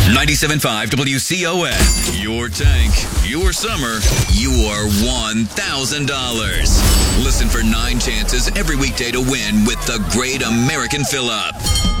97.5 WCON. Your tank, your summer, your $1,000. Listen for 9 chances every weekday to win with the Great American Fill-Up.